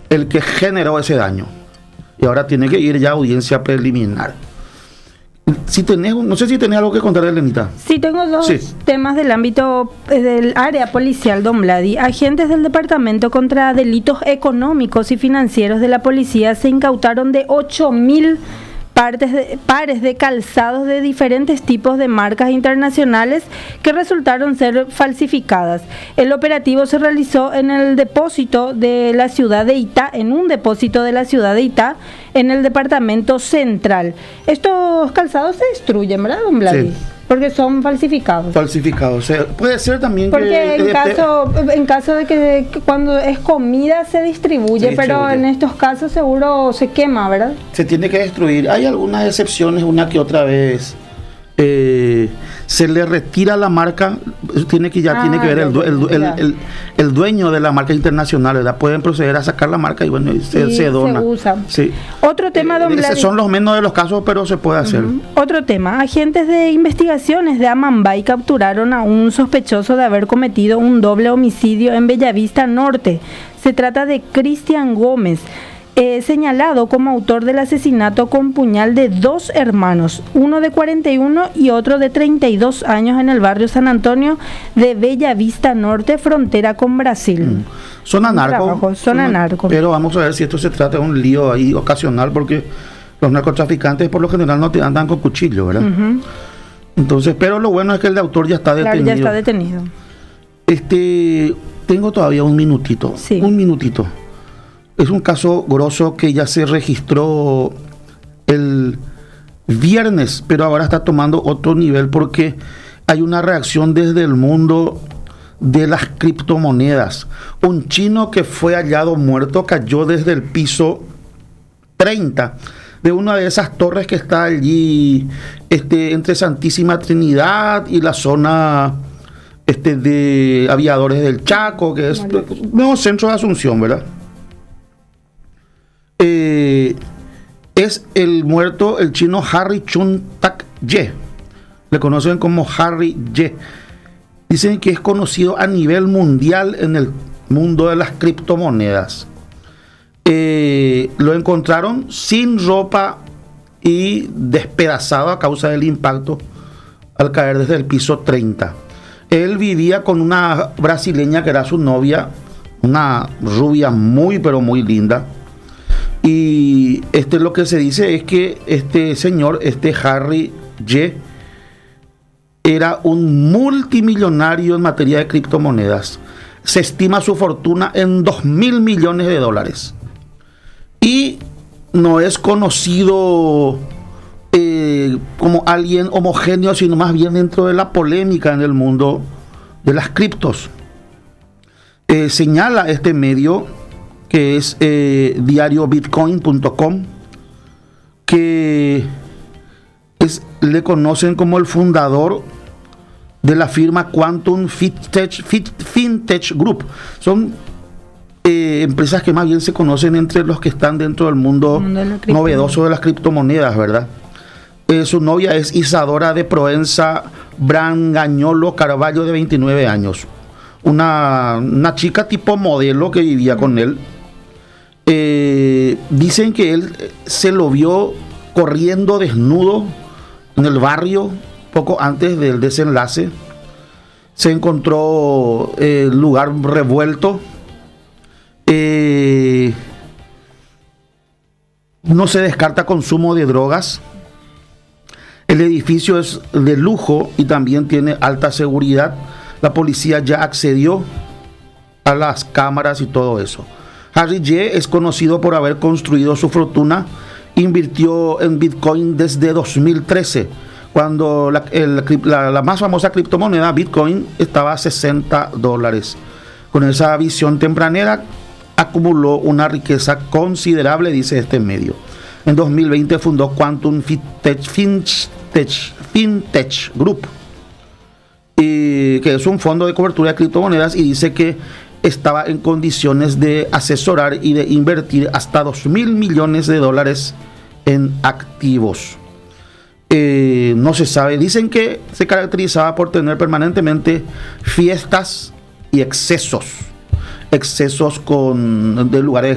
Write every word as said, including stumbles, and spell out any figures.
el que generó ese daño. Y ahora tiene que ir ya a audiencia preliminar. Si tenés, no sé si tenés algo que contar, Elenita. Sí, tengo dos sí. temas del ámbito eh, del área policial, don Vladi. Agentes del Departamento contra Delitos Económicos y Financieros de la Policía se incautaron de ocho mil partes de, pares de calzados de diferentes tipos de marcas internacionales que resultaron ser falsificadas. El operativo se realizó en el depósito de la ciudad de Itá, en un depósito de la ciudad de Itá, en el departamento central. Estos calzados se destruyen, ¿verdad, don Vladi? Sí. Porque son falsificados. Falsificados. O sea, puede ser también porque que... en eh, caso eh, en caso de que, de que cuando es comida se distribuye, se distribuye, pero en estos casos seguro se quema, ¿verdad? Se tiene que destruir. Hay algunas excepciones, una que otra vez eh, se le retira la marca, tiene que ya ah, tiene que ver el, el, el, el, el dueño de la marca internacional, ¿verdad? Pueden proceder a sacar la marca y bueno, y se, se dona. Se usa. Sí. Otro tema, don Vladi. Son los menos de los casos, pero se puede hacer. Uh-huh. Otro tema. Agentes de investigaciones de Amambay capturaron a un sospechoso de haber cometido un doble homicidio en Bellavista Norte. Se trata de Cristian Gómez, Eh, señalado como autor del asesinato con puñal de dos hermanos, uno de cuarenta y uno y otro de treinta y dos años en el barrio San Antonio de Bellavista Norte, frontera con Brasil. Mm. Son anarcos. Son anarcos. Pero vamos a ver si esto se trata de un lío ahí ocasional, porque los narcotraficantes por lo general no te andan con cuchillo, ¿verdad? Uh-huh. Entonces, pero lo bueno es que el de autor ya está detenido. Claro, ya está detenido. Este, tengo todavía un minutito. Sí. Un minutito. Es un caso grosso que ya se registró el viernes, pero ahora está tomando otro nivel porque hay una reacción desde el mundo de las criptomonedas. Un chino que fue hallado muerto cayó desde el piso treinta de una de esas torres que está allí este, entre Santísima Trinidad y la zona este, de Aviadores del Chaco, que es el nuevo centro de Asunción, ¿verdad? Eh, es el muerto, el chino Harry Chun Tak Ye. Le conocen como Harry Ye. Dicen que es conocido a nivel mundial en el mundo de las criptomonedas. Eh, lo encontraron sin ropa y despedazado a causa del impacto al caer desde el piso treinta. Él vivía con una brasileña que era su novia, una rubia muy pero muy linda. Y este lo que se dice es que este señor, este Harry Ye, era un multimillonario en materia de criptomonedas. Se estima su fortuna en dos mil millones de dólares. Y no es conocido eh, como alguien homogéneo, sino más bien dentro de la polémica en el mundo de las criptos. Eh, señala este medio, que es eh, diario bitcoin punto com, que es, le conocen como el fundador de la firma Quantum Fintech, Fintech Group. Son eh, empresas que más bien se conocen entre los que están dentro del mundo, mundo de novedoso de las criptomonedas, ¿verdad? Eh, su novia es Isadora de Proenza Brangañolo Carvalho, de veintinueve años. Una, una chica tipo modelo que vivía con él. Eh, dicen que él se lo vio corriendo desnudo en el barrio poco antes del desenlace. Se encontró el eh, lugar revuelto. Eh, no se descarta consumo de drogas. El edificio es de lujo y también tiene alta seguridad. La policía ya accedió a las cámaras y todo eso. Harry Ye es conocido por haber construido su fortuna. Invirtió en Bitcoin desde dos mil trece, cuando la, el, la, la más famosa criptomoneda Bitcoin estaba a sesenta dólares. Con esa visión tempranera acumuló una riqueza considerable, dice este medio. En dos mil veinte fundó Quantum Fintech, Fintech, Fintech Group, y que es un fondo de cobertura de criptomonedas, y dice que estaba en condiciones de asesorar y de invertir hasta dos mil millones de dólares en activos. Eh, no se sabe, dicen que se caracterizaba por tener permanentemente fiestas y excesos, excesos con, de lugares